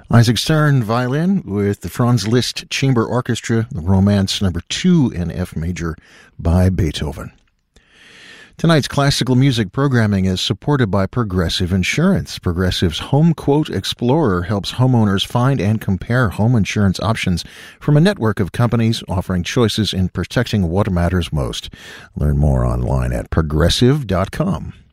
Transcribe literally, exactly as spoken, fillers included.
Isaac Stern, violin, with the Franz Liszt Chamber Orchestra, the Romance number two in F major by Beethoven. Tonight's classical music programming is supported by Progressive Insurance. Progressive's Home Quote Explorer helps homeowners find and compare home insurance options from a network of companies offering choices in protecting what matters most. Learn more online at progressive dot com.